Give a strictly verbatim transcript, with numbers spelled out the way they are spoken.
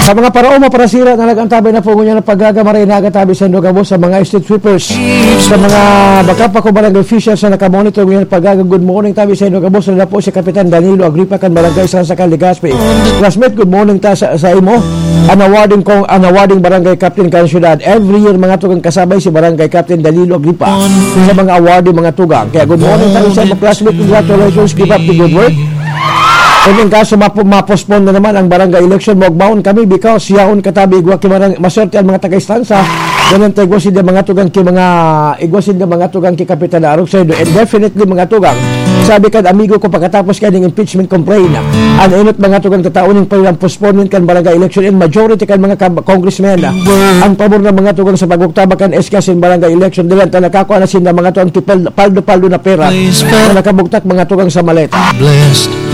Sa mga paraoma para sira na nagantabay na po niya ng pagagamaray nagatabi sa Nogabo sa mga street sweepers, sa mga bakapa ko barangay officials na nakamonitor ngayon pagaga. Good morning tabi sa Nogabo sa na po si Kapitan Danilo Agripa kan barangay sa Sakal Legazpi. Classmate, good morning ta sa, sa imo. An awarding kong an awarding barangay captain kan syudad. Every year mga tugang kasabay si barangay captain Danilo Agripa sa mga awarding mga tugang. Kaya good morning tabi sa imo classmate, congratulations, keep up the good work. And in kaso mapospone na naman ang barangay election, magbaon kami because yaon katabi igwa kimarang maswerte ang mga taga-istansa. Ganun tayo igwasin na mga tugang ki mga igwasin na mga tugang ki Kapitan Arog sa and definitely mga tugang. Sabi kan amigo ko pagkatapos kaning impeachment complaint, ang inot mga tugang tataunin pa yung postponement kan barangay election and majority kan mga congressmen ang pabor ng mga tugang sa paguktabakan eskas in barangay election dilan ta nakakuha na sila mga tugang paldo-paldo na pera na nakabugtak mga tugang sa maleta.